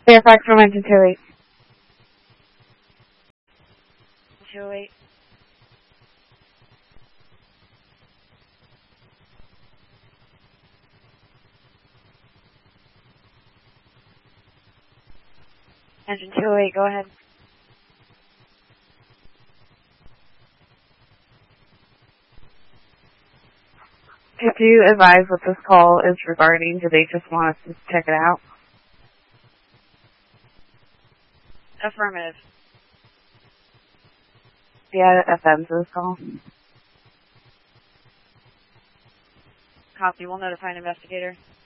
Fairfax from Engine 208. 208. Engine 208, go ahead. Could you advise what this call is regarding? Do they just want us to check it out? Affirmative. Yeah, FM to this call. Copy. We'll notify an investigator.